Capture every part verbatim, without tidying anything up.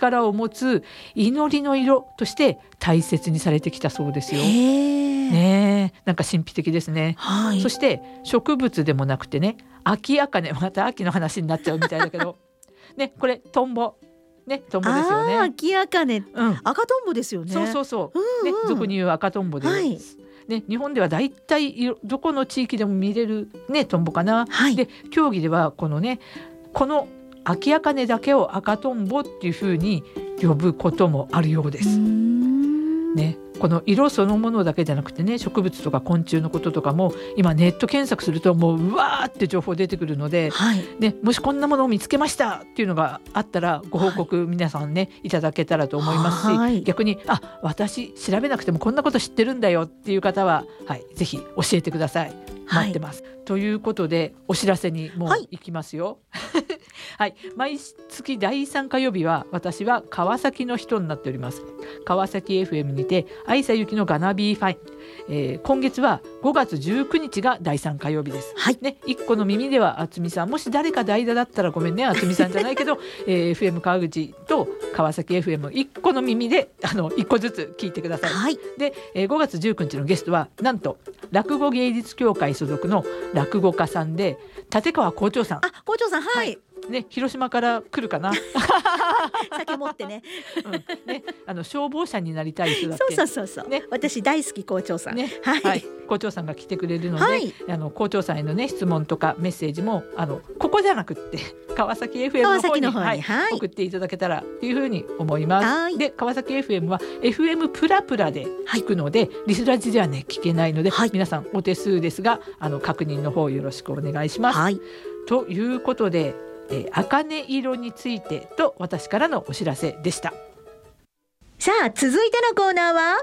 力を持つ祈りの色として大切にされてきたそうですよ。ねえ、なんか神秘的ですね、はい、そして植物でもなくてね、秋茜、また秋の話になっちゃうみたいだけどね、これトンボね、トンボですよね。 秋茜、うん、赤トンボですよね。 そうそうそう、うんうん、ね、俗に言う赤トンボです、はいね、日本ではだいたいどこの地域でも見れる、ね、トンボかな、はい、で競技ではこのね、この秋茜だけを赤トンボっていう風に呼ぶこともあるようです。ね、この色そのものだけじゃなくてね、植物とか昆虫のこととかも今ネット検索するともううわーって情報出てくるので、はいね、もしこんなものを見つけましたっていうのがあったらご報告皆さんね、はい、いただけたらと思いますし、はい、逆にあ私調べなくてもこんなこと知ってるんだよっていう方は、はい、ぜひ教えてください。待ってます、はい、ということでお知らせにもう行きますよ、はいはい、毎月だいさん火曜日は私は川崎の人になっております。川崎 エフエム にて愛さゆきのガナビーファイン、えー、今月はごがつじゅうくにちがだいさん火曜日です、はいね、いっこの耳ではあつみさん、もし誰か代打だったらごめんね、あつみさんじゃないけど、えー、エフエム 川口と川崎 エフエムいっこの耳であのいっこずつ聞いてください、はいでえー、ごがつじゅうくにちのゲストはなんと落語芸術協会所属の落語家さんで立川校長さん。 あ、校長さん、はい、はいね、広島から来るかな酒持ってね、 うんね、あの消防車になりたい人だっけ。 そうそうそうそう、ね、私大好き校長さん、ねはいはい、校長さんが来てくれるので、 はい、 あの校長さんへの、ね、質問とかメッセージもあのここじゃなくって川崎 エフエム の方に、 の方に、 はいはい、送っていただけたらというふうに思います、はい、で川崎 エフエム は エフエム プラプラで聞くので、はい、リスラジではね聞けないので、はい、皆さんお手数ですがあの確認の方よろしくお願いします、はい、ということでえー、茜色についてと私からのお知らせでした。 さあ続いてのコーナーは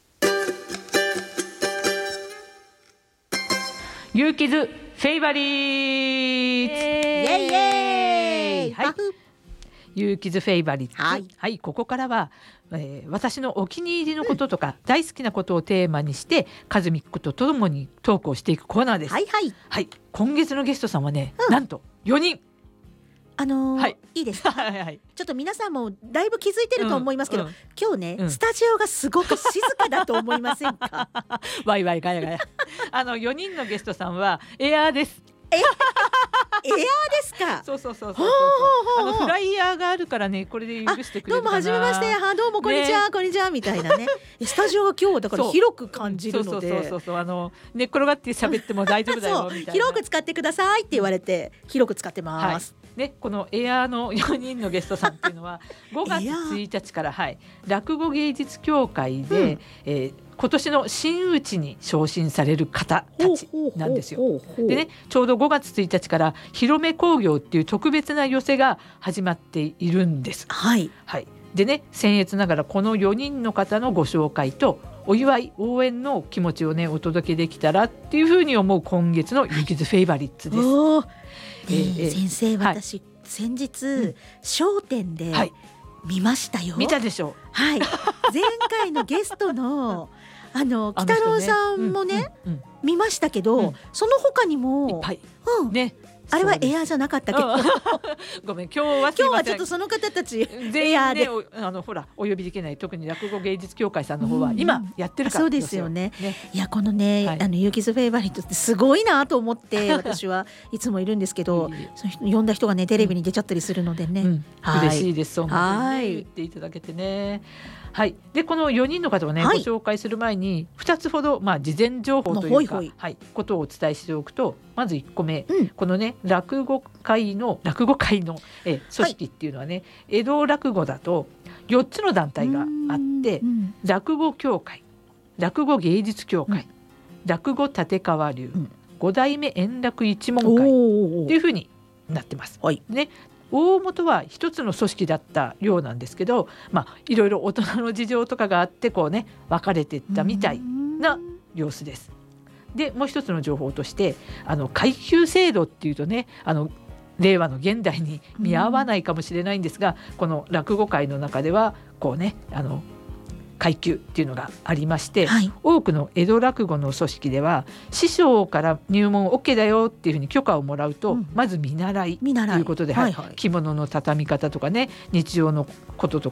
ユーキズフェイバリーツ、イエイイエイ、はい、ユーキズフェイバリーツ、はいはい、ここからは、えー、私のお気に入りのこととか、うん、大好きなことをテーマにしてカズミックとともにトークをしていくコーナーです、はいはいはい、今月のゲストさんはね、うん、なんとよにん、 あのーはい、いいですかはい、はい、 ちょっと皆さんもだいぶ気づいてると思いますけど、うんうん、今日ね、うん、スタジオがすごく静かだと思いませんかワイワイガヤガヤあのよにんのゲストさんはエアーです。 えエアーですか。 そうそうそうそうそう、あのフライヤーがあるからね、これで許してくれるかな。 どうも初めまして、はどうもこんにちは、ね、こんにちはみたいなねスタジオが今日だから広く感じるので、 そうそうそうそう、あの寝っ転がって喋っても大丈夫だよみたいな広く使ってくださいって言われて広く使ってます、 はいね、このエアーのよにんのゲストさんっていうのはごがつついたちから、はい、落語芸術協会で、うんえー、今年の真打ちに昇進される方たちなんですよ。でね、ちょうどごがつついたちから広め興行っていう特別な寄せが始まっているんです、はいはい、でね、僭越ながらこのよにんの方のご紹介とお祝い応援の気持ちをねお届けできたらっていうふうに思う今月のユーキズフェイバリッツです、 はいえー、先生、はい、私先日、うん、笑点で見ましたよ、はい、 見たでしょう、 はい、前回のゲストのあの北郎さんもね、ねうんうんうん、見ましたけど、うん、その他にもいっぱい、 うんね、あれはエアーじゃなかったけど、うん、 ごめん今日はすいません、 今日はちょっとその方たち全員ねあのほらお呼びできない、特に落語芸術協会さんの方は今やってるから、 うん、そうですよ ね, ねいやこのね、はい、あのユーキズフェイバリットってすごいなと思って私はいつもいるんですけどその呼んだ人がねテレビに出ちゃったりするのでね、うん、 はい、嬉しいです。そんなに言っていただけてね。はい、でこのよにんの方をね、はい、ご紹介する前にふたつほど、まあ、事前情報というか、ほいほい、はい、ことをお伝えしておくと、まずいっこめ、うん、このね落語会の落語会のえ組織っていうのはね、はい、江戸落語だとよっつの団体があって、うん、落語協会、落語芸術協会、うん、落語立川流、うん、五代目円楽一門会っていうふうになってます、はいね、大元は一つの組織だったようなんですけど、まあ、いろいろ大人の事情とかがあってこう、ね、分かれていったみたいな様子です。でもう一つの情報としてあの階級制度っていうとね、あの令和の現代に見合わないかもしれないんですが、この落語界の中ではこう、ね、あの階級っていうのがありまして、はい、多くの江戸落語の組織では師匠から入門 OK だよっていうふうに許可をもらうと、うん、まず見習いということで、はいはい、着物の畳み方とかね、日常のことと